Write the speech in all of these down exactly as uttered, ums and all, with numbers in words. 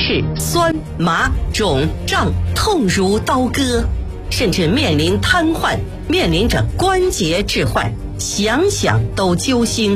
是酸麻肿胀痛如刀割，甚至面临瘫痪，面临着关节置换，想想都揪心。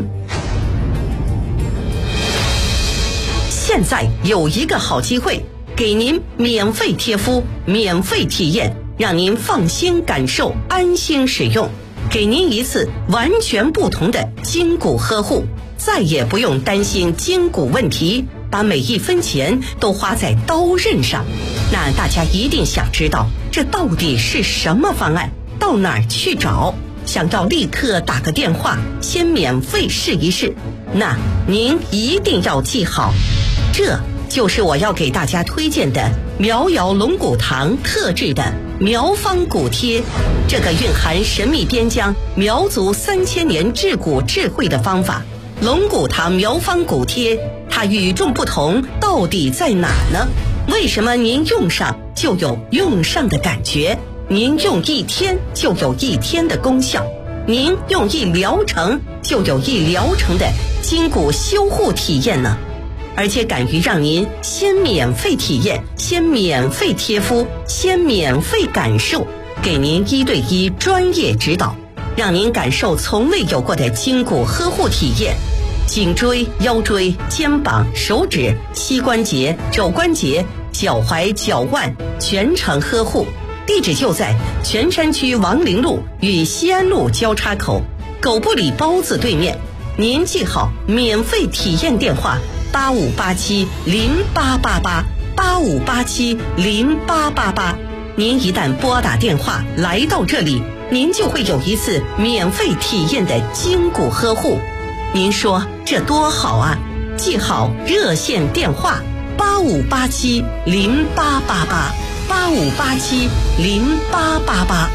现在有一个好机会，给您免费贴敷，免费体验，让您放心感受，安心使用，给您一次完全不同的筋骨呵护，再也不用担心筋骨问题，把每一分钱都花在刀刃上。那大家一定想知道，这到底是什么方案？到哪儿去找？想要立刻打个电话，先免费试一试。那您一定要记好，这就是我要给大家推荐的苗瑶龙骨堂特制的苗方骨贴，这个蕴含神秘边疆苗族三千年治骨智慧的方法。龙骨堂苗方骨贴，它与众不同到底在哪呢？为什么您用上就有用上的感觉？您用一天就有一天的功效，您用一疗程就有一疗程的筋骨修护体验呢？而且敢于让您先免费体验，先免费贴敷，先免费感受，给您一对一专业指导，让您感受从未有过的筋骨呵护体验。颈椎、腰椎、肩膀、手指、膝关节、肘关节、脚踝、脚腕全程呵护。地址就在泉山区王陵路与西安路交叉口，狗不理包子对面。您记好免费体验电话八五八七零八八八八五八七零八八八。您一旦拨打电话来到这里，您就会有一次免费体验的筋骨呵护。您说这多好啊！记好热线电话八五八七零八八八八五八七零八八八。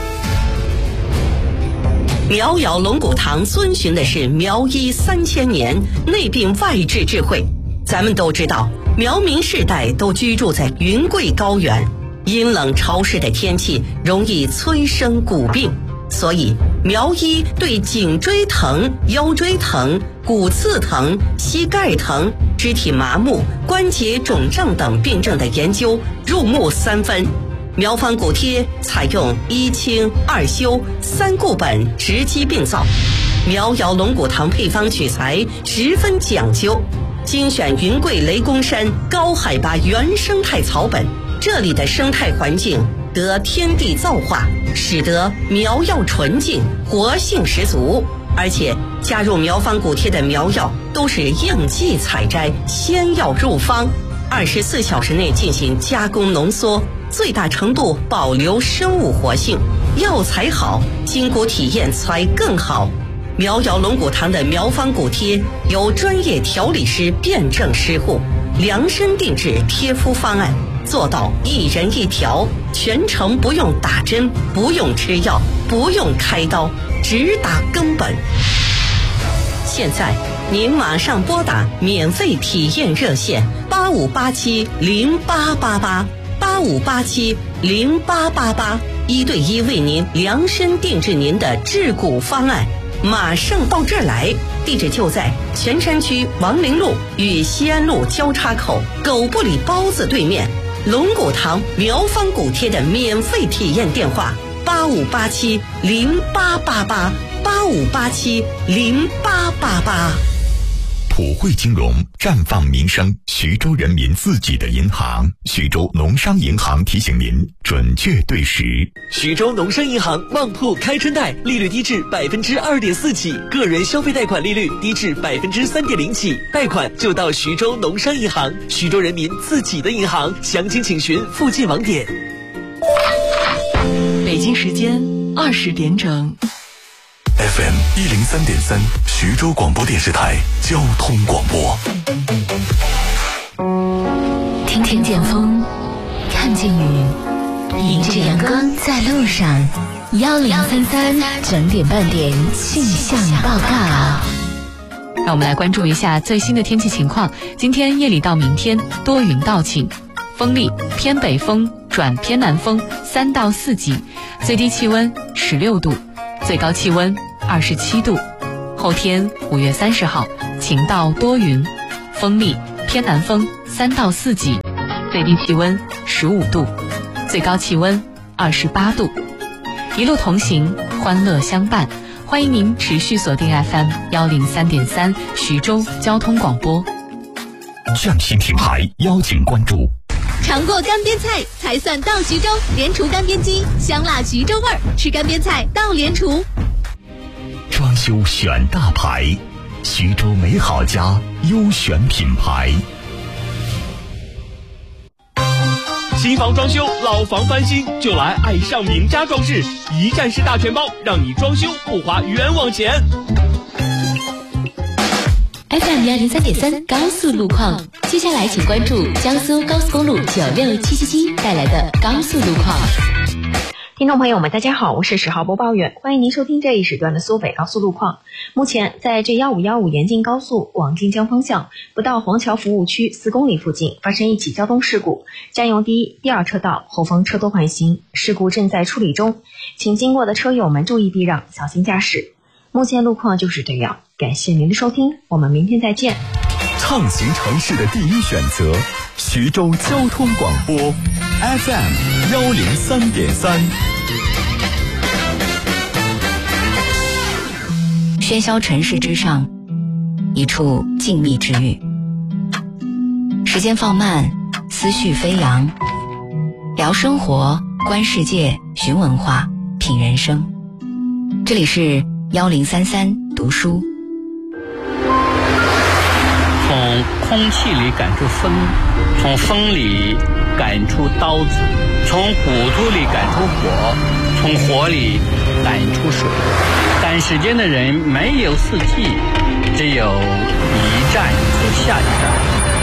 苗瑶龙骨堂遵循的是苗医三千年内病外治智慧。咱们都知道，苗民世代都居住在云贵高原，阴冷潮湿的天气容易催生骨病，所以苗医对颈椎疼、腰椎疼、骨刺疼、膝盖疼、肢体麻木、关节肿胀等病症的研究入木三分。苗方骨贴采用一清二修三固本直击病灶，苗瑶龙骨堂配方取材十分讲究，精选云贵雷公山高海拔原生态草本，这里的生态环境得天地造化，使得苗药纯净，活性十足。而且加入苗方骨贴的苗药都是应季采摘，先要入方，二十四小时内进行加工浓缩，最大程度保留生物活性。药材好，筋骨体验才更好。苗瑶龙骨堂的苗方骨贴由专业调理师辨证施护，量身定制贴敷方案，做到一人一条，全程不用打针，不用吃药，不用开刀，直达根本。现在您马上拨打免费体验热线八五八七零八八八八五八七零八八八，一对一为您量身定制您的治骨方案。马上到这儿来，地址就在泉山区王陵路与西安路交叉口，狗不理包子对面。龙骨堂苗方骨贴的免费体验电话八五八七零八八八八五八七零八八八。 普惠金融绽放民生，徐州人民自己的银行。徐州农商银行提醒您准确对时。 徐州农商银行旺铺开春贷，利率低至百分之二点四起，个人消费贷款利率低至百分之三点零起，贷款就到徐州农商银行，徐州人民自己的银行。详情请询附近网点。 北京时间二十点整。 F M 一零三点三，徐州广播电视台交通广播。 听听见风，看见雨，迎着阳光在路上。幺零三三整点半点气象报告。 让我们来关注一下最新的天气情况。今天夜里到明天多云到晴，风力偏北风转偏南风三到四级，最低气温十六度，最高气温二十七度。后天五月三十号晴到多云，风力偏南风三到四级。 最低气温十五度，最高气温二十八度。一路同行，欢乐相伴。欢迎您持续锁定 F M 幺零三点三徐州交通广播。 匠心品牌邀请关注。 尝过干煸菜才算到徐州，莲厨干煸鸡，香辣徐州味儿，吃干煸菜到莲厨。 装修选大牌，徐州美好家优选品牌。 新房装修，老房翻新，就来爱上名家装饰，一站式大全包，让你装修不花冤枉钱。 F M 幺零三点三高速路况，接下来请关注江苏高速公路九六七七七带来的高速路况。 听众朋友们，大家好，我是十号播报员，欢迎您收听这一时段的苏北高速路况。目前在 J 一五一五延津高速往晋江方向不到黄桥服务区四公里附近发生一起交通事故，占用第一、第二车道，后方车多缓行，事故正在处理中，请经过的车友们注意避让，小心驾驶。目前路况就是这样，感谢您的收听，我们明天再见。 畅行城市的第一选择，徐州交通广播 F M 幺零三点三。 喧嚣尘世之上，一处静谧之域。时间放慢，思绪飞扬，聊生活，观世界，寻文化，品人生。这里是幺零三三读书。 从空气里感出风，从风里感出刀子，从骨头里感出火，从火里感出水。赶时间的人没有四季，只有一站和下一站。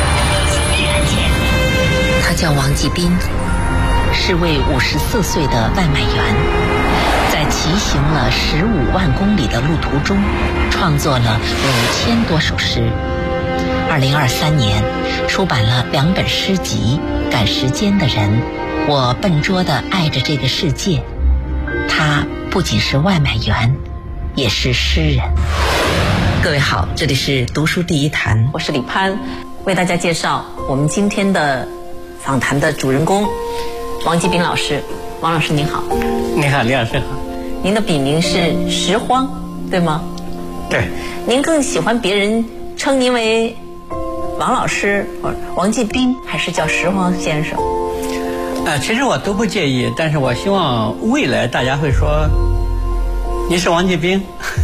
他叫王继斌，是位五十四岁的外卖员，在骑行了十五万公里的路途中，创作了五千多首诗。二零二三年出版了两本诗集《赶时间的人》，我笨拙地爱着这个世界。他不仅是外卖员，也是诗人。各位好，这里是读书第一谈，我是李潘，为大家介绍我们今天的访谈的主人公王继斌老师。王老师您好。 你好，李老师好。 您的笔名是拾荒，对吗？ 对。 您更喜欢别人称您为王老师、王继斌，还是叫拾荒先生？ 呃，其实我都不介意，但是我希望未来大家会说你是王继斌，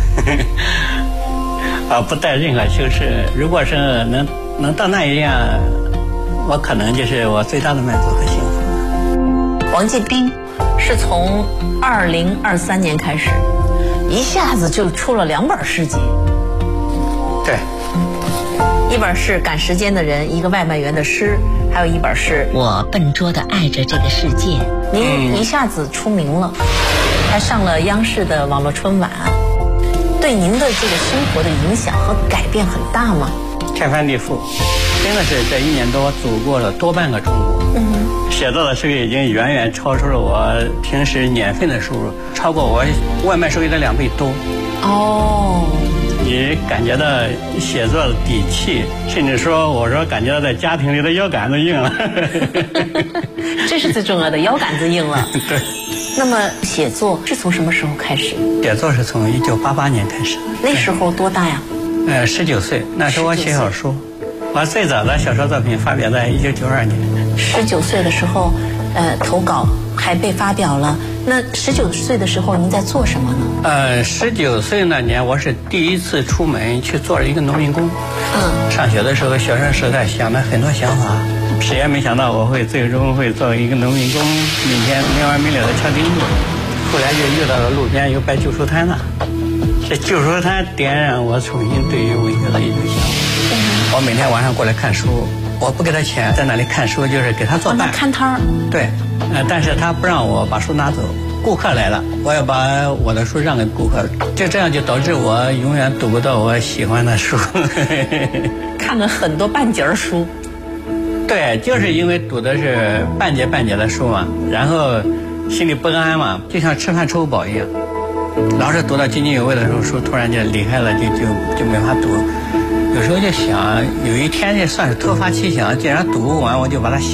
啊，不带任何修饰。如果是能能到那一样，我可能就是我最大的满足和幸福。 王继斌是从二零二三年开始，一下子就出了两本诗集。 对。 一本是《赶时间的人》，一个外卖员的诗，还有一本是我笨拙地爱着这个世界。您一下子出名了，还上了央视的网络春晚，对您的这个生活的影响和改变很大吗？ 天翻地覆，真的是这一年多走过了多半个中国。嗯，写作的收入已经远远超出了我平时年份的收入，超过我外卖收入的两倍多。 哦。 你感觉到写作的底气，甚至说我说感觉到在家庭里的腰杆子硬了。 这是最重要的，腰杆子硬了。 对。 那么写作是从什么时候开始？ 写作是从一九八八年开始。 那时候多大呀？ 呃，十九岁。那时候我写小说，我最早的小说作品发表在一九九二年。 十九岁的时候，呃，投稿还被发表了。那十九岁的时候您在做什么呢？ 呃，十九岁那年我是第一次出门去做了一个农民工。嗯。上学的时候，学生时代想了很多想法，谁也没想到我会最终会作为一个农民工，每天没完没了的敲钉子。后来就遇到了路边有摆旧书摊的，这旧书摊点燃我重新对于文学的一种想法。嗯。我每天晚上过来看书，我不给他钱，在那里看书，就是给他作伴。 看摊儿。 对。呃，但是他不让我把书拿走，顾客来了，我要把我的书让给顾客，就这样就导致我永远读不到我喜欢的书。 看了很多半截书。 对，就是因为读的是半截半截的书嘛，然后心里不安嘛，就像吃饭吃不饱一样，老是读到津津有味的时候，书突然就离开了，就就就没法读。有时候就想，有一天就算是突发奇想，既然读不完，我就把它写